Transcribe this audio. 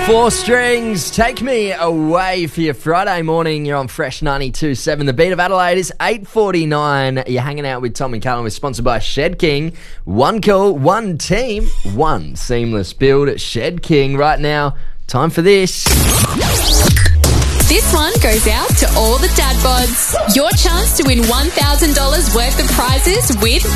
Four Strings, take me away for your Friday morning. You're on Fresh 92.7. The beat of Adelaide is 8:49. You're hanging out with Tom and Callum. We're sponsored by Shed King. One call, one team, one seamless build at Shed King. Right now, time for this. This one goes out to all the dad bods. Your chance to win $1,000 worth of prizes with